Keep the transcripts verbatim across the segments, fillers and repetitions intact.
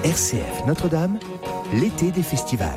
R C F Notre-Dame, l'été des festivals.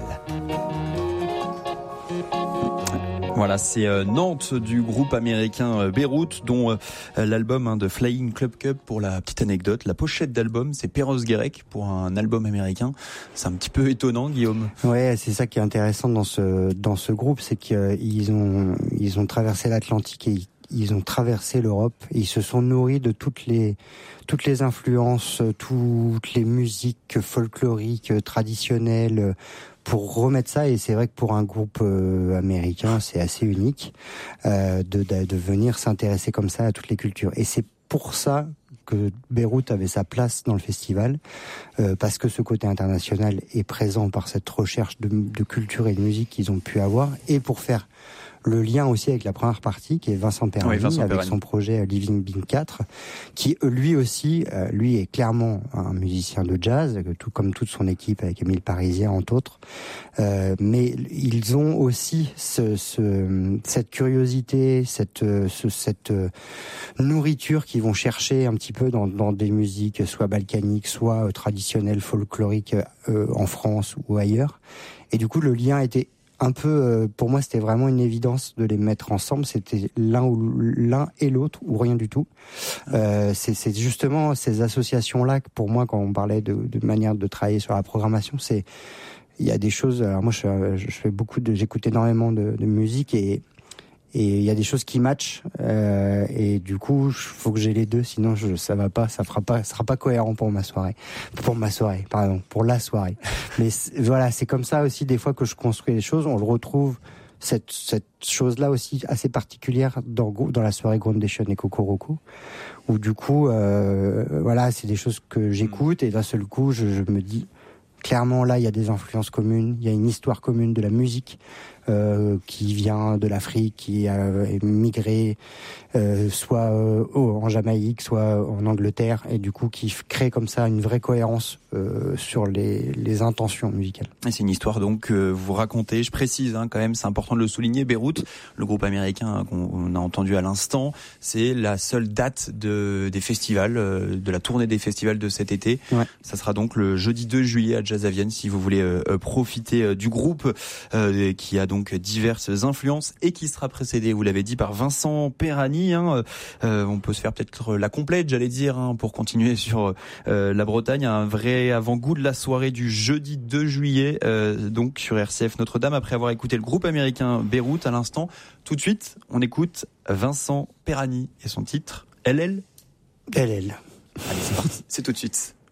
Voilà, c'est euh, Nantes du groupe américain euh, Beyrouth, dont euh, l'album hein, de Flying Club Cup, pour la petite anecdote. La pochette d'album, c'est Perros Guirec pour un album américain. C'est un petit peu étonnant, Guillaume. Ouais, c'est ça qui est intéressant dans ce dans ce groupe, c'est qu'ils ont ils ont traversé l'Atlantique et ils, ils ont traversé l'Europe. Et ils se sont nourris de toutes les toutes les influences, toutes les musiques folkloriques traditionnelles, pour remettre ça. Et c'est vrai que pour un groupe euh, américain, c'est assez unique euh, de, de, de venir s'intéresser comme ça à toutes les cultures. Et c'est pour ça que Beyrouth avait sa place dans le festival, euh, parce que ce côté international est présent par cette recherche de, de culture et de musique qu'ils ont pu avoir, et pour faire le lien aussi avec la première partie, qui est Vincent Perani, oui, Vincent avec Perani. Son projet Living Being quatre, qui lui aussi, euh, lui est clairement un musicien de jazz, tout comme toute son équipe avec Émile Parisien entre autres. Euh, mais ils ont aussi ce, ce, cette curiosité, cette, ce, cette nourriture qu'ils vont chercher un petit peu dans, dans des musiques soit balkaniques, soit traditionnelles, folkloriques euh, en France ou ailleurs. Et du coup, le lien était un peu, pour moi, c'était vraiment une évidence de les mettre ensemble. C'était l'un ou l'un et l'autre, ou rien du tout. Euh, c'est, c'est justement ces associations-là que, pour moi, quand on parlait de, de manière de travailler sur la programmation, c'est, il y a des choses. Alors moi, je, je fais beaucoup de, j'écoute énormément de, de musique et et il y a des choses qui matchent. Euh, et du coup, il faut que j'ai les deux, sinon je, ça va pas, ça fera pas, ça sera pas cohérent pour ma soirée, pour ma soirée, pardon, pour la soirée. Mais c'est, voilà, c'est comme ça aussi des fois que je construis les choses. On le retrouve cette cette chose-là aussi assez particulière dans dans la soirée Groundation et Kokoroko, où du coup, euh, voilà, c'est des choses que j'écoute et d'un seul coup, je, je me dis clairement là, il y a des influences communes, il y a une histoire commune de la musique. Euh, qui vient de l'Afrique, qui a migré euh, soit euh, en Jamaïque, soit en Angleterre, et du coup qui crée comme ça une vraie cohérence euh, sur les, les intentions musicales. Et c'est une histoire donc que euh, vous racontez, je précise hein, quand même, c'est important de le souligner, Beyrouth, le groupe américain qu'on a entendu à l'instant, c'est la seule date de, des festivals, euh, de la tournée des festivals de cet été. Ouais. Ça sera donc le jeudi deux juillet à Jazz à Vienne, si vous voulez euh, profiter euh, du groupe euh, qui a donc donc diverses influences et qui sera précédé, vous l'avez dit, par Vincent Perani. Hein. Euh, on peut se faire peut-être la complète, j'allais dire, hein, pour continuer sur euh, la Bretagne. Un vrai avant-goût de la soirée du jeudi deux juillet, euh, donc sur R C F Notre-Dame, après avoir écouté le groupe américain Beyrouth à l'instant. Tout de suite, on écoute Vincent Perani et son titre L L. L L. Allez, c'est parti, c'est tout de suite.